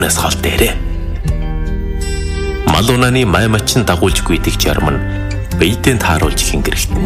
насгал дээрээ. Малунаны май мачин дагуулж гүйдэг жарам нь биедэд тааруулж хингэрэгтэн.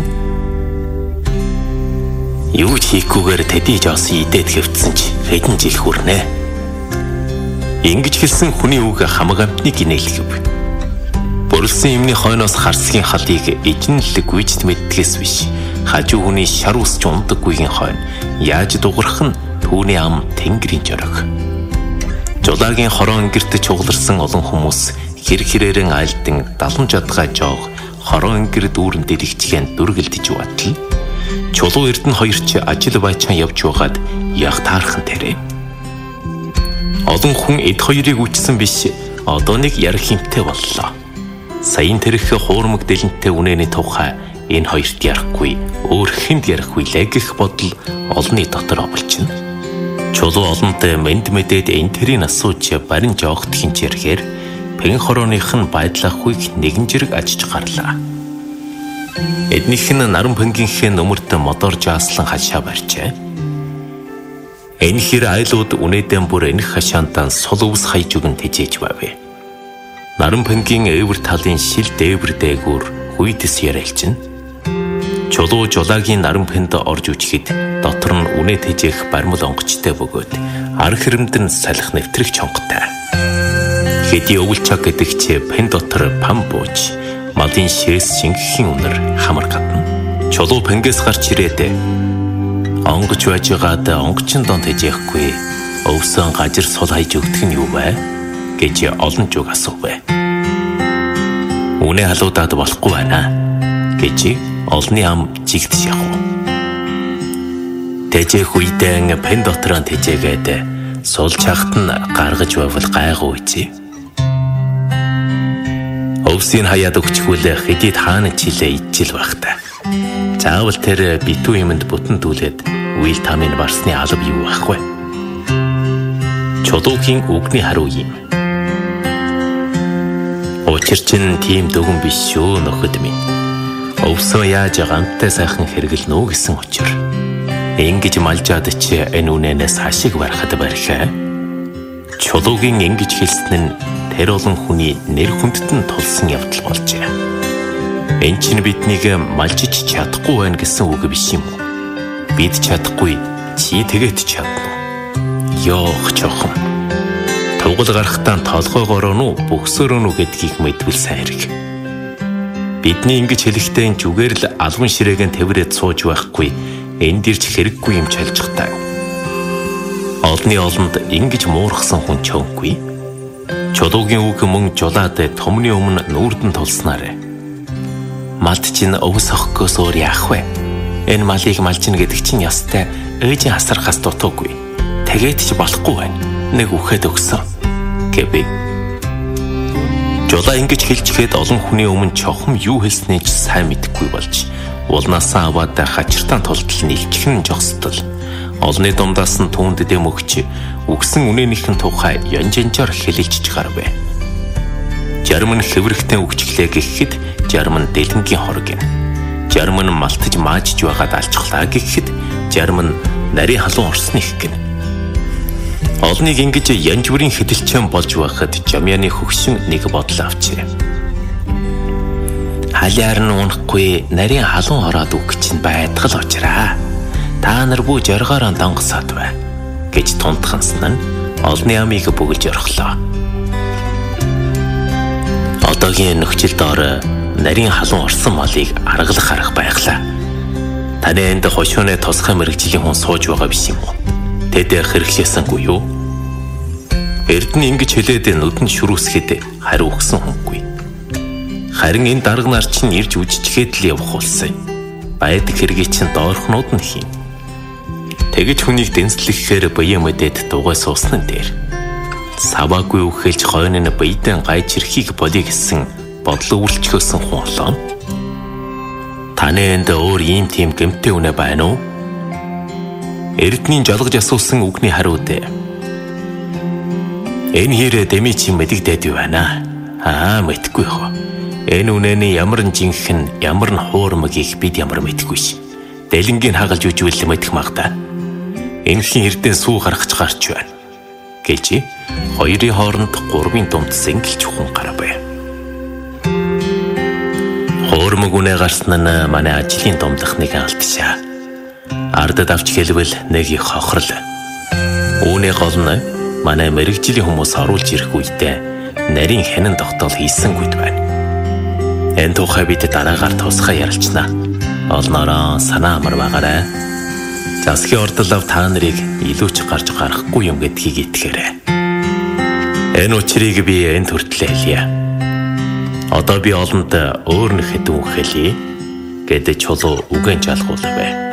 Юу ч хийхгүйгээр тэдий жоосон идээд хэвтсэн ч хэдэн жил хүрнэ. Ингэж хэлсэн хүний үг хамаг амтныг инээлгэв. Бүрлсэн юмны хойноос харсгийн халыг ижинлэг гүйжт мэддгээс биш. Хажуу хүний шар усч ундаггүйгийн хойно яаж дуурах нь түүний ам тэнгэрийн жорог. Жулаагийн хорон өнгөрт чугларсан олон хүмүүс хэр хэрээрэн айлдан далан жадгаа жоог хорон өнгөр дүүрэн дэлгчгэн дүргэлдэж батал. Чулуу эрдэнэ хоёр ч ажил байчаан явж байгаад яг таархан тэрэ. Олон хүн эд хоёрыг үчсэн биш одоо нэг ярих хэмтэй боллоо. Саяын тэрх хуурмаг дэлэнтэй үнэний тухай энэ хоёрт ярихгүй өөр хүнд ярихгүй лээ гэх бодол олонний дотор овлчихно. Чулуу олонтой мэд мэдээд энэ тэрийн асууж барин жоогт хинчээрхээр пэн хорооных нь байдлахгүйг нэгэн зэрэг ажиж гарлаа. Эднийх нь наран пэнгийнхээ нөмөрт мотор жааслан хашаа барьжээ. Энэ хэр айлууд үнэдэн бүр энэх хашаантан сул өвс хайж өгөн тэжээж байв. Наран пэнгийн ээвэр талын шил дээвэр дээгүүр хүйдэс яриалчин. Чулуу жулаагийн наран пэнд орж үчихэд дотор нь үнэ тэжээх баримл онгочтой бөгөөд ар хэрэмдэн салхи нэвтрэх чонготой. Хэдий өвөлчаг гэдэг чи пэн дотор пам бууж малын шээс шингэхийн үнэр хамар гадна. Чулуу пэнгээс гарч ирээд онгоч байж байгаад онгочин донд тэжээхгүй өвсөн гажир сул хайж өгдөг нь юу вэ гэж олон жуг асуув. Үнэ халуудаад болохгүй байна гэж олны ам жигдэж явв. Тэжээх үедээ пэн дотор нь тэжээгээд сул чахт нь гаргаж байвал гайгүй үгүй. Өвсийн хаяад өгчгүүл хэдийд хаана чилээ ижил байхтай. Заавал тэр битүү юмд бүтэн дүүлээд үйл тамын барсны алба юу байхгүй. Чулуугийн үгний хариу юм. Учир чинь тийм дөгөн биш шүү нөхөд минь. Өвсөө яаж гамттай сайхан хэрэглэнө гэсэн учир. Ингэж малжаад чи энэ үнэнээс хашиг барахад барихаа. Чулуугийн ингэж хэлсэн нь тэр олон хүний нэр хүндтэн тулсан явдал болжээ. Энэ чинь биднийг малжиж чадахгүй байна гэсэн үг биш юм уу? Бид чадахгүй чи тэгээд чадна. Ёох чохон. Тугал гарахтаа толгойгоор нь бөхсөөрөө нь гэдгийг мэдвэл сайн хэрэг. Бидний ингэж хэлэхдээ энэ зүгээр л албан ширээгийн тэврээд сууж байхгүй энд ирж хэрэггүй юм чалжихтай. Олны олонд ингэж муурхсан хүн чөнгүй. Чулуугийн үг мөн жулаад томны өмнө нүүрдэн тулснаар. Малд чинь өвс охгоос өөр яах вэ? Энэ малыг малжина гэдэг чинь ястай ээжийн хасархаас дутуугүй. Тэгээд ч болохгүй байна. Нэг үхэд өгсөн гэв. Жулаа ингэж хэлчихэд олон хүний өмнө чохом юу хэлснээ ч сайн мэдэхгүй болж улнаасаа аваад хачиртаан толтол нэлчихэн жогсдол. Олны дундаас нь түүнд дэм өгч үгсэн үнэнийхэн тухай янжинжаар хэлэлж гарав. Жарм нь хэврэхтэн өгчлээ гэхэд жарм нь дэлэнгийн хорог юм. Жарм нь малтаж маажж байгаад алчглаа гэхэд жарм нь нарийн халуун орсны их гин. Олныг ингэж янж бүрийн хэдэлчэн болж байхад жамьяаны хөгшин нэг бодол авчээ. Халиар нь унахгүй нарийн халуун ороод үг чинь байдгал очраа. Та нар бүү жаргаараа донгосоод бай гэж тунтхансан нь олны амийг бүгэлж орхлоо. Одоогийн нөхцөл доор нарийн халуун орсон малыг аргалах арга байглаа. Таны энд хошууны тусгай мэрэгжлийн хүн сууж байгаа биш юм уу? Тэд хэрэглээсэнгүй юу? Эрдэнэ ингэж хэлээд нүдэн шүрүүсгээд хариу өгсөн хүнгүй. Харин энэ дарга нар чинь ирж үжичгээд л явах болсон. Байдаг хэргийг чинь доорхнууд нь хийн. Тэгэж хүнийг дэнслэхээр бие мэдээд дугай суусан нь дээр. Саваагүй үхэлж хойно нь биедэн гайж ирэхийг болъё гэсэн бодлоо үйлчлэхсэн хүн болоо. Таны энд өөр ийм тийм гэмтэй үнэ байна уу? Эрдэнийн жолгож асуусан үгний хариу дээ. Энэ хэрэг дэмий чи мэдэгдээд байна. Мэдгүй хоо. Энэ үнэний ямар нь жинхэнэ, ямар нь хуурмгийг бид ямар мэдгүй ш. Дэлэнгийн хагалж үжвэл мэдэх магадаа. Энэхийн эрдэн сүү гаргаж гарч байна. гэж хоёрын хооронд гурвын дунд сэнгэлж хүн гарав. Хуурмаг үнэ гарсан нь манай ажлын думдах нэг алдшаа. Ардад авч хэлвэл нэг их хохрол. Үүний гол нь манай мэрэгжлийн хүмүүс оруулж ирэх үедээ нарийн хянан тогтоол хийсэнгүйд байна. Энэ тухай бид дараагаар тусгай ярилцсанаа. Олноороо санаа амар байгаарай. Засгийн ордлов та нарыг илүү ч гарч гарахгүй юм гэдгийг итгээрэй. Энэ учрыг би энд хүртэл хэлье. Одоо би олонд өөр нэг хэдэн үг хэлье гэдэг чулуу үгэн жалгуулвэ.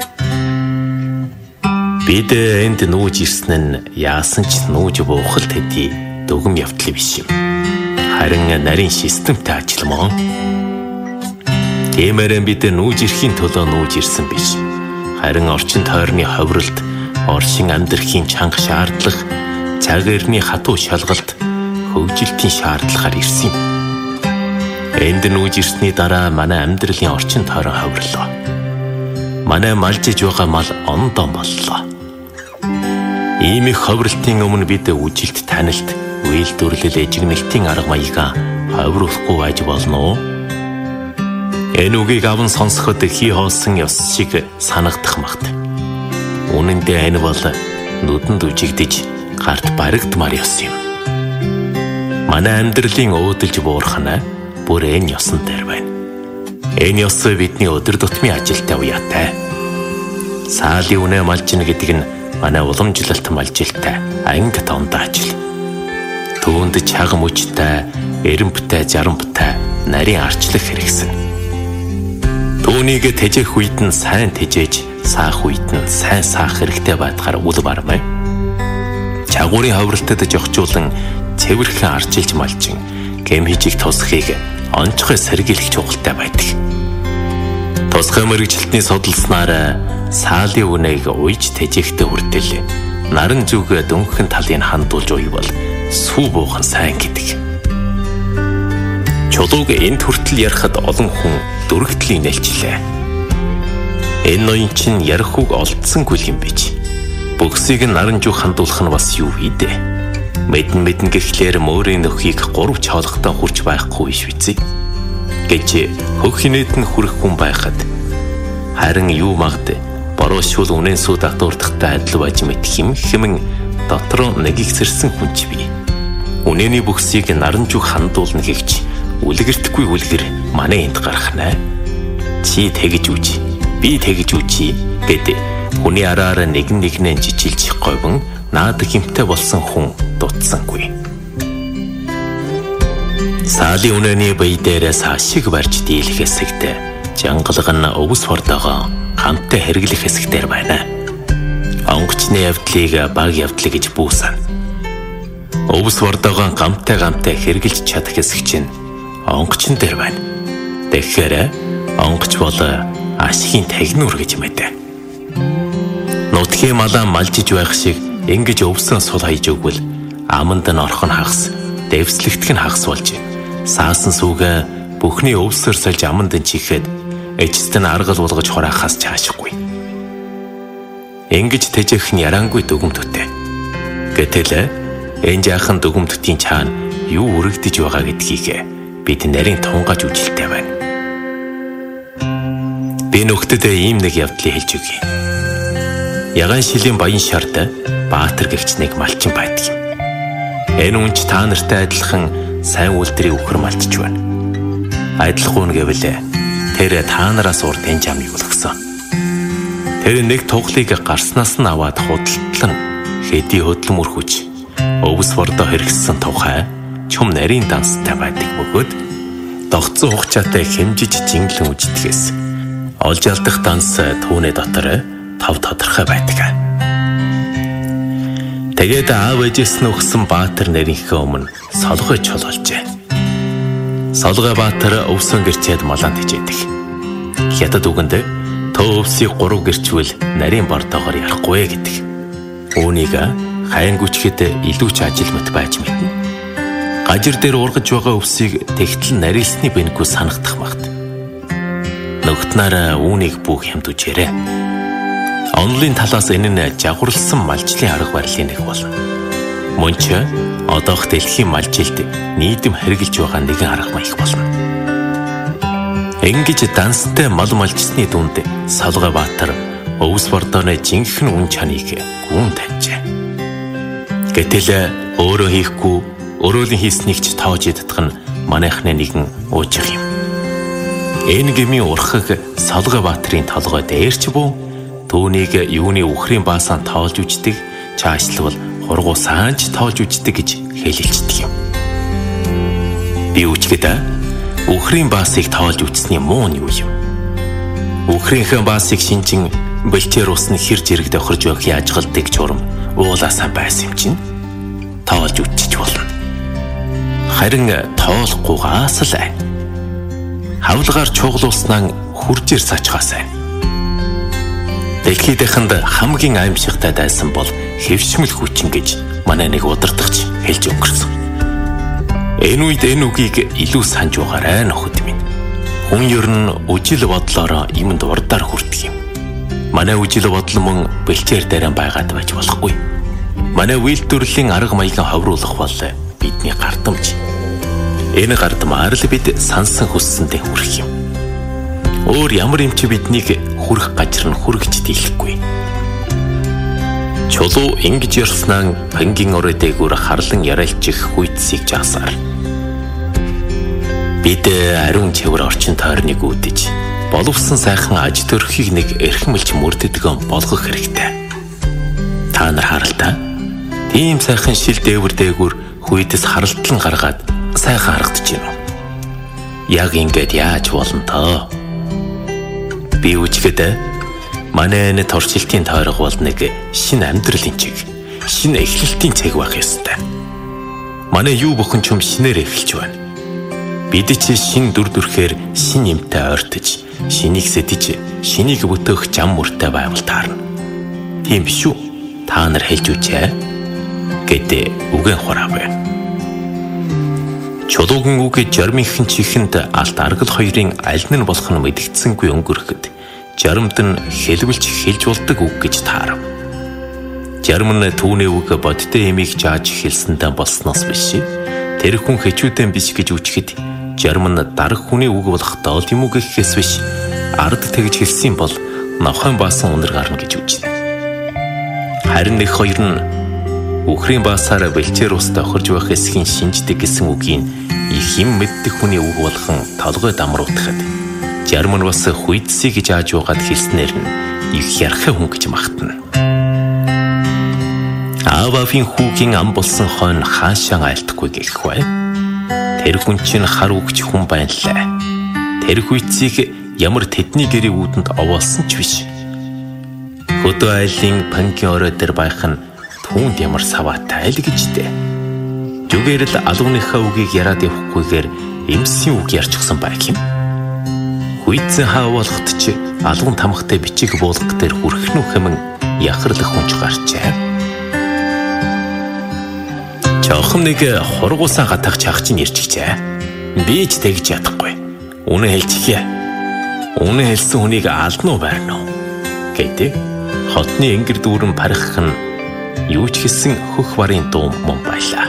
Бид энд нүүж ирсэн нь яасан ч нүүж буухал төдий дүгм явдал биш юм. Харин нарийн системтэй ажил мөн. Тиймээрээ бид нүүж ирэхийн төлөө нүүж ирсэн биш. Харин орчин тойрны ховролд оршин амьдрахын чанга шаардлага, цаг эртний хатуу шалгалт, хөгжилтийн шаардлагаар ирсэн юм. Энд нүүж ирсний дараа манай амьдралын орчин тойрон ховрлоо. Манай малжиж байгаа мал ондон боллоо. Ийм их ховролтын өмнө бид үжилт танилт, үйлдвэрлэл эжигнэлтийн арга маягаа ховруулахгүй байж болно уу? Энэ үгийг аван сонсоход хий хоосон ёс шиг санагдах магт. Үнэн дээр энэ бол нүдэнд үжигдэж гарт баригдмаар ёс юм. Манай амьдралын өөдөлж буурах нь бүр энэ ёсон дээр байна. Энэ ёс бидний өдөр тутмын ажилтай уяатай. Саалын үнэ малжина гэдэг нь манай уламжлалт малжилттай анги тондоо ажил. Түүнд чаг мөчтэй, эрэмбтэй, жарамбтай нарийн арчлах хэрэгсэн. Түүнийг тэжээх үед нь сайн тэжээж, саах үед нь сайн саах хэрэгтэй байдгаар үл бармай. Чагуурын ховролтод жогчуулан цэвэрхэн арчилж малчин гэм хижиг тусахыг онцгой сэргийлэх чухалтай байдаг. Тусгай мэрэгчлэлтний судалснаар саалын үнэийг уйж тэжээхтэй хүртэл наран зүг дөнгөн талыг хандуулж уйвал сүү буухан сайн гэдэг. Чулууг энд хүртэл ярихад олон хүн дүрэгтлийн нэлчлээ. Энэ ноён чинь ярих үг олдсонгүй юм биш. Бөхсийг наран зүг хандуулах нь бас юу вэ дээ? Мэдэн гэхлээр мөрийн нөхийг 3 чоолготой хурж байхгүй биш үү? Гэж хөх хинэд нь хүрэх хүн байхад харин юу магад бороо шул үнэн сүү татвардахтай адил байж мэт хэмэн дотроо нэг их сэрсэн хүн ч бий. Үнэний бөхсийг наран зүг хандуулна гэвч үлгэртгүй үлгэр манай энд гарах нэ. Чи тэгж үж, би тэгж үжи гэдэг хүний араараа нэгнээ жижилж говин наад хэмтэй болсон хүн дутсангүй. Саалын үнэний бие дээрээс ашиг барьж дийлэх хэсэгт жангалга нь өвс хордоогоо хамтаа хэрэглэх хэсэгтэр байна. Онгоцны явдлыг баг явдал гэж бүүсэн. Өвс хордоогоо гамтай хэрэглэж чадах хэсэг чинь онгоцн дээр байна. Тэгэхээр онгоц бол ашигын тагнуур гэж мэдээ. Нутгийн малаа малжиж байх шиг ингэж өвсөн сул хайж өгвөл аманд нь орхон хагас, дэвслэгдэх нь хагас болж саасан сүгэ бүхний өвсөөр сольж аманд нь чихээд эцэст нь аргал болгож хураахаас чаашгүй. Ингэж тэжээх нь ярангүй дүгмтөтэй. Гэтэл энэ жаахан дүгмтөтийн цаана юу үрэгдэж байгаа гэдгийг бид нарийн тунгаж үжилтэй байна. Би нөхдөд ийм нэг явдлыг хэлж өгье. Ягаан шилийн баян шард Баатар гэгч нэг малчин байдаг юм. Энэ үнч та нартай адилхан сайн үйлдвэрийг өгөхөр малчж байна. Адилхан гэвэл тэр та нараас урд энэ жамыг өгсөн. Тэр нэг туглыг гарснаас нь аваад худалдлан хэдий хөдлөн мөрхөж өвс бордоо хэрэгссэн тухай чум нарийн данстай байдаг бөгөөд догцсон хугацаатай хэмжиж жинглэн үжидгээс олж алдах данс түүний дотор тав тодорхой байдаг. Тэгээд аав ээжээс нь өгсөн Баатар нарийнхээ өмнө солгой чулуулжээ. Солгой Баатар өвсөн гэрчээд малаан тэжээдэг. Хятад үгэнд төө өвсийг 3 гэрчвэл нарийн бордоогоор ярихгүй гэдэг. Үүнийг хайн гүчгэд илүү ч ажил мэт байж мэднэ. Гажир дээр ургаж байгаа өвсийг тэгтэл нарийнсны бэнгүй санагдах багт. Нөгтнараа үүнийг бүх хямд үжээрээ. Онлын талаас энэ нь жагварлсан малчлын арга барилын нэг болно. Мөн ч одоох дэлхийн малжилд нийтэм хэрэгжилж байгаа нэгэн арга маягт болно. Ингэж данстай мал малжсны дүнд Салгабаатар Өвс Бордооны жинхэнэ үн чаныг гүн таньжээ. Гэтэл өөрөө хийхгүй өрөөлөн хийснийг ч тоож идэх нь манайхны нэгэн уужих юм. Энэ гмийн урхаг Салгабаатарын толгой дээрч буу түүнийг юуны үхрийн баасаа тоолж үждэг, чаашлбал хургуусаан ч тоолж үждэг гэж хэлэлцдэг юм. Би үчгэд үхрийн баасыг тоолж үтсний муу нь юу юм? Үхрийнхээ баасыг шинжин бэлчээр усны хэр зэрэг тохирж байх яажгалдаг журам уулаасаа байсан юм чинь тоолж үтчих болно. Харин тоолохгүйгаас л хавлгаар чуглуулснаа хуржир сачгаасай. Дэлхийд дахинд хамгийн аимшигтай дайсан бол хэвшмэл хүчин гэж манай нэг удирдагч хэлж өнгөрсөн. Энэ үед энэ үгийг илүү санаж байгаарай нөхөд минь. Хүн ер нь үжил бодлороо юмд урдаар хүрдэг юм. Манай үжил бодол мөн бэлчээр дээрэн байгаад байж болохгүй. Манай үйлдвэрлэлийн арга маягийн ховруулах бол бидний гардамж. Энэ гардмаар л бид сансан хүссэндээ хүрэх юм. Өөр ямар юм ч биднийг хүрэх газар нь хүргэж дийлэхгүй. Чулуу ингэж ярснаа пангийн орой дээгүүр харлан ярайлчих хүйтсийг жаасаар. Бид ариун цэвэр орчин тойрныг үүдэж боловсон сайхан аж төрхийг нэг эрхэмлж мөрдөдгөн болгох хэрэгтэй. Та нар харалтаа. Тийм сайхан шил дээвэр дээгүүр хүйтс харалтлан гаргаад сайхан харагдаж байна уу? Яг ингэж яаж болно тоо? Би үчихэд манай энэ туршилтын тойрог бол нэг шинэ амьдралын чиг, шинэ эхлэлтийн цэг байх ёстой. Манай юу бүхэн ч юм шинээр эхэлж байна. Бид чи шин дүр төрхээр шин юмтай ойртож, шинийг сэтэж, шинийг бүтээх зам мөртэй байвал таарна. Тийм биш үү? Та нар хэлж үжээ гэдэг үгэн хураавэ. Чулуугийн үг жармынхын чихэнд алт аргал хоёрын аль нь болох нь мэдгдсэнгүй өнгөрөхөд жармд нь хэлбэлж хэлж болдог үг гэж таарав. Жарм нь түүний үг бодтой эмийг жааж хэлсэндээ болсноос биш. Тэр хүн хэчүүдэн биш гэж үчгэд жарм нь дараг хүний үг болох доол юм уу гэхээс биш. Ард тэгж хэлсэн бол навхан баасан үнэр гарна гэж үжнэ. Харин нэг хоёр нь үхрийн баасаар бэлчээр ус тохирж байх эсхийн шинждэг гэсэн үгийн их юм мэддэг хүний үг болгон толгой дамруулахад жарм нь бас хүйтсийг жааж угаад хэлснээр нь их ярхаа хүн гэж магтана. Аавын хүүгийн ам болсон хойно хаашаа айлтгүй гэх бай. Тэр хүн чинь хар үгч хүн байлаа. Тэр хүйтсийг ямар тэдний гэрийн үүдэнд овоолсон ч биш. Хөдөө айлын пангийн орой дээр байх нь түүнд ямар саваатай л гэжтэй. Жүгээр л алууныхаа үгийг яриад явахгүйгээр эмсийн үг ярьчихсан байх юм. Хүйтсэн хаавуулахт ч алуун тамхтай бичиг буулгах дээр хүрхнүү хэмээн яхарлах хүнч гарчээ. Чохон нэг хургуусаа гатах чах чинь ирчихжээ. Би ч тэгж ядахгүй. Үнэ хэлчихье. Үнэ хэлсэн хүнийг алднуу байрна уу гэдэг хотны энгэр дүүрэн парих нь юу ч гэсэн хөх барын дуу мөн байлаа.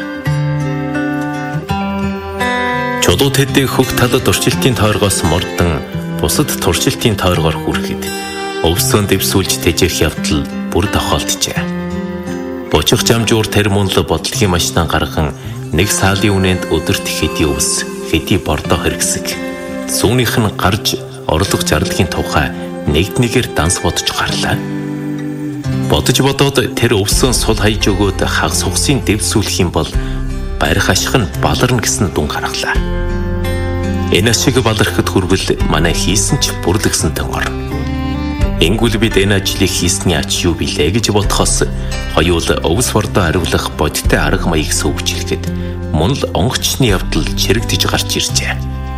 Чулуу тэдний хөх талд туршилтын тойргоос мордон бусад туршилтын тойргоор хүрэхэд өвсөн дэвсүүлж тэжээх явдал бүр тохиолджээ. Бучих жамжуур тэр мөнл бодлогын машинаа гарган нэг саалын үнэнд өдөрт хэдий өвс, хэдий бордоо хэрэгсэг. Сүүнийх нь гарч орлого зарлагын тухай нэгднийгээр данс бодож гарлаа. Бодож бодоод тэр өвсөн сул хаяж өгөөд хагас хугсын дэвсүүлэх юм бол барих ашиг нь баларна гэсэн дүн гаргалаа. Энэ ашиг балархад хүрвэл манай хийсэн ч бүрлэгсэнтэй орно. Ингүүл бид энэ ажлыг хийсний ач юу билээ гэж бодохоос хоёул Өвс Бордоо хариулах бодтой арга маяг сөвчлэхэд мөн л онгочны явдал чирэгдэж гарч иржээ.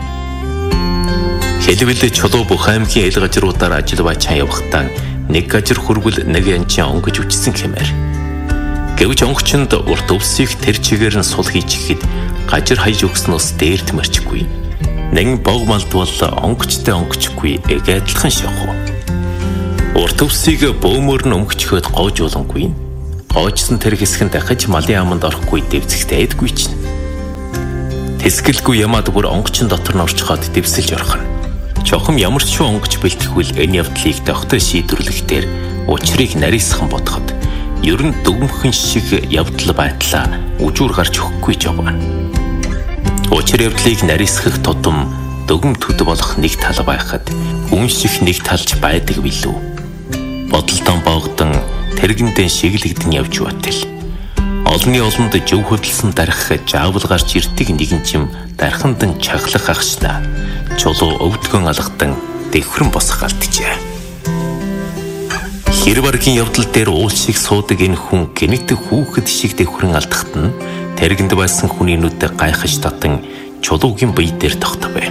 Хэлбэл чулуу бүх аймгийн ил гажруудаар ажил бачаа явахдаа нэг гажир хүрвэл нэг янчин онгож үчсэн хэмээр. Гэвч онгочнд урт өвсийг тэр чигээр нь сул хийчихэхэд гажир хаяж өгснөөс дээр тэмэрчгүй. Нэг бог малдвал онгочтой онгочгүй эгээдлхэн шахуу. Урт өвсийг бөөмөр нь өмгчхөд гоожуулангүй. Гоочсон тэр хэсэг нь дахиж малын аманд орохгүй дэвцэхтэй эдгүй чинь. Тэсгэлгүй ямаад бүр онгочин дотор нь орчход дэвсэлж орох нь. Чухам ямар ч онгоч бэлтгэхүүл энэ явдлыг тогтоо шийдвэрлэхдээ учрыг нарийсхан бодоход ер нь дүгмхэн шиг явдал байдлаа үжүүр гарч өгөхгүй жоо. Учир явдлыг нарийсгах тутам дүгм төд болох нэг тал байхад үн шиг нэг талж байдаг билүү. Бодолдон боогдон тэргэндээ шиглэгдэн явж батэл. Олонний олонд жив хөдөлсөн дарах жаавал гарч ирдэг нэгэн чим дархандан чаглах ахшна. Чулуу өвдгөн алгадан дэвхрэн босох алдчихэ. Хэр баргийн явдал дээр уул шиг суудаг энэ хүн гэнэтэг хүүхэд шиг дэвхрэн алдахт нь тэргэнд байсан хүний нүдэ гайхаж татан чулуугийн бие дээр тогтвэ.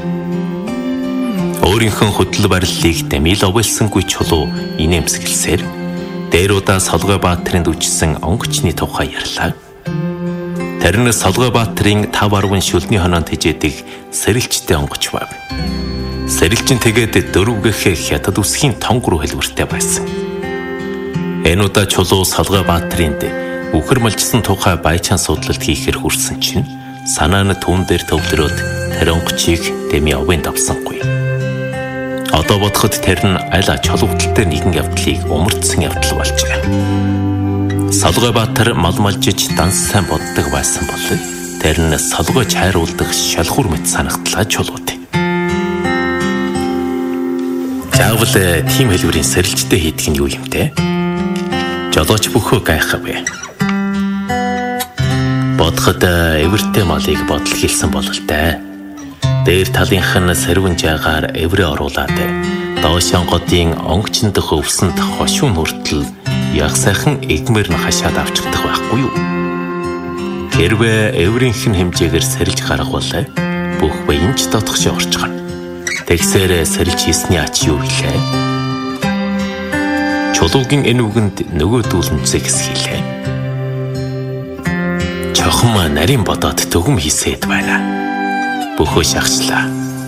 Өөрийнхөө хөдөл бариллыг дамил овэлсэнгүй чулуу инээмсэглсээр дээр удаа Солгой Баатарын үжсэн онгочны тухай ярьлаа. Тэрнээс Солгой Баатарын 5-10 шүлний хоноонд хижээдэг сэрэлжтэй онгоч байв. Сэрэлжин тэгээд дөрвгөх хятад үсгийн тонг руу хэлбэртэй байсан. Энэ удаа чулуу Солгой Баатарынд үхэр малжсан тухай баячаан судлалт хийхээр хүрсэн чинь санаа нь түн дээр төвлөрөөд тэр онгочийг дэми овын давсангүй. Одоо бодоход тэр нь аль чулуутай нэгэн явдлыг умардсан явдал болжээ. Солгой Баатар мал малжиж данс сайн боддог байсан бол тэр нь солгойч хайруулдаг шалхуур мэт санагдлаа чулууд. Заавал тийм хэлбэрийн сэрэлжтэй хийдэг нь юу юм те? Жолооч бөхөө гайхав. Бодоход эвэртэй малыг бодол хийлсэн бололтой. Дээр талынх нь сэрвэн жаагаар эврээ оруулаад доош онгодын онгочин дэх өвсөнд хошуун хүртэл яг сайхан эгмээр нь хашаад авчихдаг байхгүй юу? Хэрвээ эврийнх нь хэмжээгээр сэрэлж гаргавал бүх баянч дотгош орчгоно. Тэгсээр сэрэлж хийсний ач юу гэлээ? Чулуугийн энэ үгэнд нөгөөдүүлэнцэг хэсгийлээ. Чохом нарийн бодоод дүгм хийсэд байна. Бөхөө шахчлаа.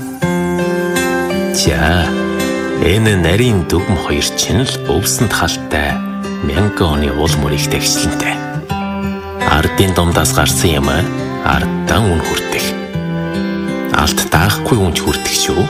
За, энэ нарийн дүгм хоёр чинь л өвсөнд халтай 1000 оны уул мөрийг тагшлантай. Ардын дундаас гарсан юм ардтан үн хүрдэг. Алт даахгүй үнч хүрдэг шүү.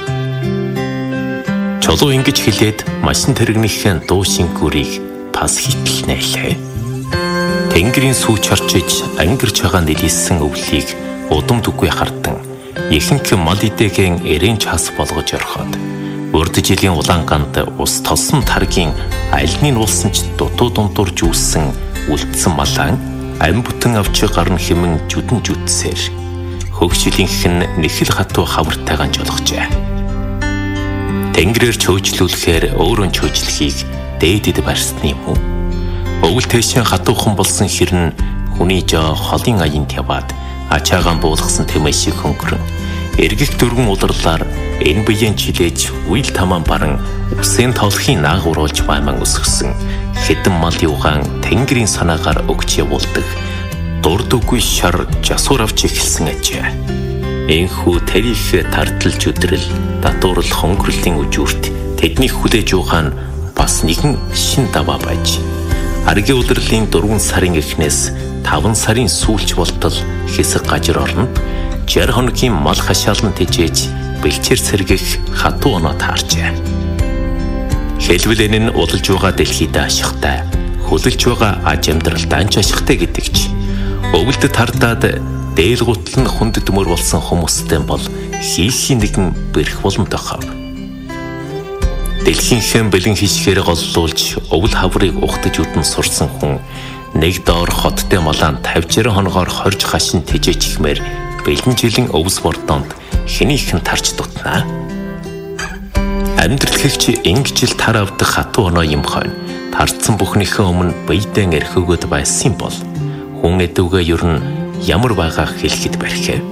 Чулуу ингэж хэлээд машин тэрэгнийхэн дуу шингүүрийг тас хитл нээлээ. Тэнгэрийн сүүч орчиж ангирч байгаа нэлээсэн өвлийг удам дүггүй хардан ихэнх мал идээгэн эрээн час болгож орхоод урд жилийн улаан ганд ус толсон таргийн альны нуулсан ч дутуу дундурж үүссэн үлдсэн малаан ам бүтэн авч гарна хэмэн жүдэн жүдсээр хөгшилийнх нь нэхэл хатуу хавартайгаан жолгожээ. Тэнгэрээр чөөжлүүлэхээр өөрөө чөөжлөхийг дээдэд барьсны юм уу? Өвөл тэшэн хатуухан болсон хэрн хүний жоо холын аянд яваад ачаагаан буулгасан тэмээ шиг хөнгөрөн эргэх дөрвөн уларлаар энэ биеийн чилээж үйл тамаан баран үсийн толхын наагуруулж байман өсгсөн хэдэн мал юугаан тэнгэрийн санаагаар өгч явуулдаг дурдгүй шар жасуур авч эхэлсэн ажээ. Энхүү тарих тарталж өдрөл татуурл хөнгөрлийн үжүүрт тэдний хүлээж угаан бас нэгэн шин даваа байж аргийн удирлын 4 сарын эхнээс 5 сарын сүүлч болтол хэсэг гажир орно 60 хоногийн мал хашаалан тэжээж бэлчээр сэргэх хатуу оноо таарчээ. Хэлбэл энэ нь удалж байгаа дэлхийд ашигтай, хөлөлж байгаа аж амьдралд анч ашигтай гэдэг ч өвөлд тардаад дээл гутал нь хүнд дөмөр болсон хүмүүстэй бол хийхийн нэгэн бэрх болон тохов. Дэлхийнхэн бэлэн хишгээр голлуулж өвөл хаврыг ухтаж үдэн сурсан хүн нэг доор хоттой малаан 50-60 хоногоор хорж хашин тэжээж ихмээр бэлэн жилийн өвс бордонд хэнийхэн тарч дутнаа. Амьдрал хэгч ингэж л тар авдах хатуу оноо юм хойно тарцсан бүхнийхээ өмнө биедэн эрхөөгөөд байсан бол хүн эдвгээ ер нь ямар байгааг хэлэхэд барьхээ.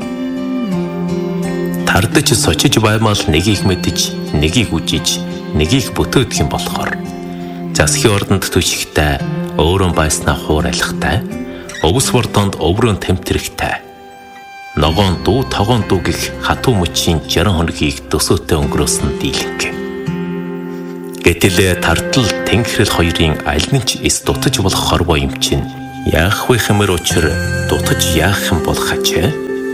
Тардаж сочиж баймал нэгийг мэдэж, нэгийг үжиж, нэгийг бүтээдэг юм болохоор засгийн ордонд төшигтэй, өөрөө байснаа хуурайлахтай, өвс бордонд өврөн тэмтэрхтэй, ногоон дуу тогоон дуу гих хатуу мөчийн 60 хоногийг дөсөөтэй өнгөрөөсөн дийлэнх. Гэтэл тартал тэнгэрэл хоёрын аль нь ч эс дутаж болох хорвоо юм чинь яах вэ хэмээр учир дутаж яах юм болох ачаа?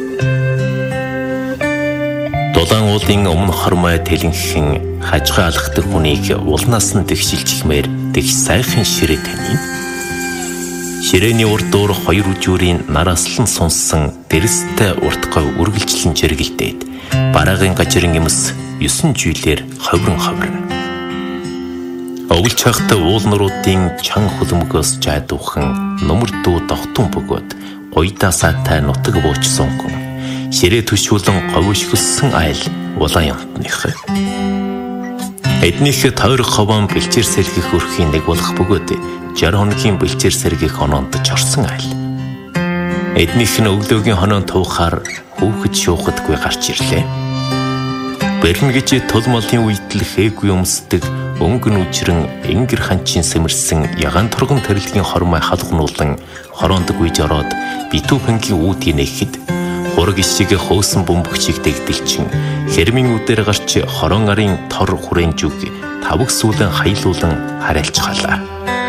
Дулаан уулын өмнө хормой тэлэнхэн хажгаа алхдаг хүнийг улнаас нь тэгшилжихмээр тэгш сайхан ширээ таниа. Ширээний урд дуур хоёр үжүүрийн нараслан сунсан дэрэстэй уртгой үргэлжлэн жиргэлдээд бараагийн гажирын юмс 9 жилээр ховрон. Овлж хахта уул нуруудын чан хөлмгөөс жайдуухан нөмөр дүү довтун бөгөөд гойдаа саатай нутаг буучсан гүн ширээ төшүүлэн говьшгөлсөн айл улаан ямтных. Эднийх тойрог ховон бэлчээр сэргийх өрхийн нэг болох бөгөөд 60 хоногийн бэлчээр сэргийх оноонд чорсон айл. Эднийх нь өглөөгийн хоноон туухаар хүүхэд шуухадгүй гарч ирлээ. Бэрн гэж тул молын үйтэл хээгүй өмсдөг өнгөн үжрэн энгэр ханчин сэмэрсэн ягаан турган тэрэлгийн хормой халгнуулан хороондог үеж ороод битүү пангийн үүдийг нэхэд хураг ишиг хөөсөн бөмбөгчийг дэгдэлчин хэрмийн үдээр гарч хорон арын тор хүрээнжүг тавг сүүлэн хаялуулан харайлж халаа.